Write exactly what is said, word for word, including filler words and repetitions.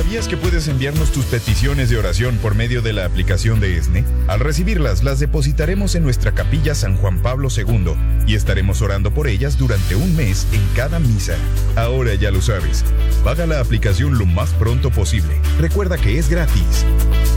¿Sabías que puedes enviarnos tus peticiones de oración por medio de la aplicación de ESNE? Al recibirlas, las depositaremos en nuestra capilla San Juan Pablo segundo y estaremos orando por ellas durante un mes en cada misa. Ahora ya lo sabes. Baja la aplicación lo más pronto posible. Recuerda que es gratis.